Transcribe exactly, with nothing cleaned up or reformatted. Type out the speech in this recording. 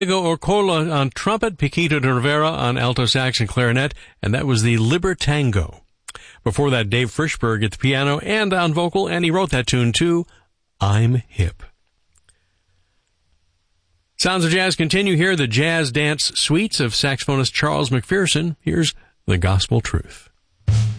Diego Orcola on trumpet, Paquito de Rivera on alto sax and clarinet, and that was the Libertango. Before that, Dave Frischberg at the piano and on vocal, and he wrote that tune too, I'm Hip. Sounds of Jazz continue here, the Jazz Dance Suites of saxophonist Charles McPherson. Here's The Gospel Truth.